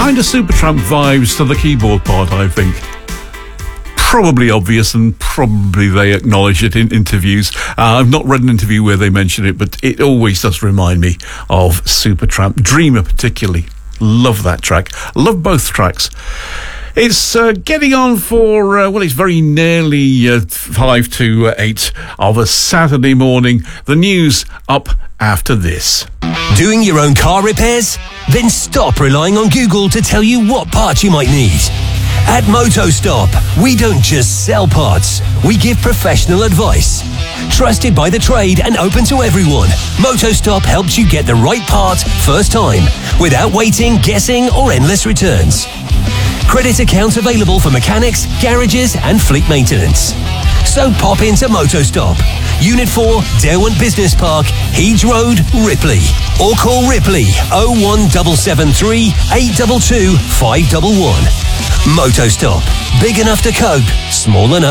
kind of Supertramp vibes to the keyboard part, I think. Probably obvious, and probably they acknowledge it in interviews. I've not read an interview where they mention it, but it always does remind me of Supertramp. Dreamer particularly. Love that track. Love both tracks. It's getting on for, it's very nearly 5 to 8 of a Saturday morning. The news up after this. Doing your own car repairs? Then stop relying on Google to tell you what parts you might need. At MotoStop, we don't just sell parts, we give professional advice. Trusted by the trade and open to everyone, MotoStop helps you get the right part first time, without waiting, guessing, or endless returns. Credit accounts available for mechanics, garages, and fleet maintenance. So pop into MotoStop, Unit 4, Derwent Business Park, Heeds Road, Ripley. Or call Ripley 01773 822 511. MotoStop. Big enough to cope, small enough